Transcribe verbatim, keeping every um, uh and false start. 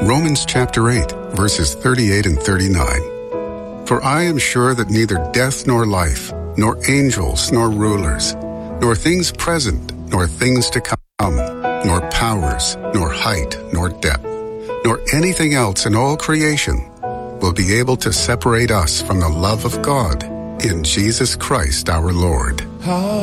Romans chapter eight, verses thirty-eight and thirty-nine. For I am sure that neither death nor life, nor angels nor rulers, nor things present, nor things to come, nor powers, nor height, nor depth, nor anything else in all creation will be able to separate us from the love of God in Jesus Christ our Lord.